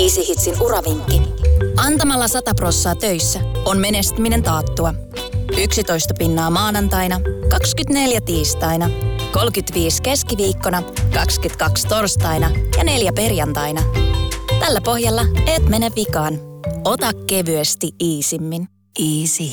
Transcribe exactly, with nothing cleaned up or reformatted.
Easy Hitsin uravinkki. Antamalla sata prossaa töissä on menestyminen taattua. yksitoista pinnaa maanantaina, kaksikymmentäneljä tiistaina, kolmekymmentäviisi keskiviikkona, kaksikymmentäkaksi torstaina ja neljä perjantaina. Tällä pohjalla et mene vikaan. Ota kevyesti Easymmin. Easy